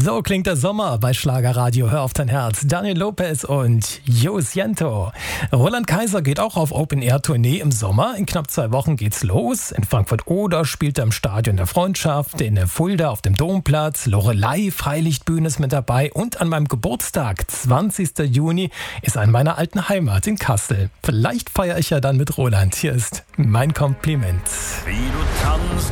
So klingt der Sommer bei Schlagerradio. Hör auf dein Herz. Daniel Lopez und Jo Siento. Roland Kaiser geht auch auf Open-Air-Tournee im Sommer. In knapp 2 Wochen geht's los. In Frankfurt-Oder spielt er im Stadion der Freundschaft, in Fulda auf dem Domplatz, Loreley Freilichtbühne ist mit dabei und an meinem Geburtstag, 20. Juni, ist er in meiner alten Heimat in Kassel. Vielleicht feiere ich ja dann mit Roland. Hier ist mein Kompliment. Wie du tanzt